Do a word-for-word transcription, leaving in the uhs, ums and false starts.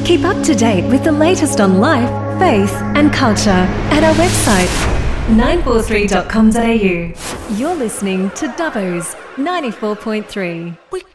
Keep up to date with the latest on life, faith and culture at our website nine four three dot com dot a u. You're listening to Dubbo's ninety-four point three. We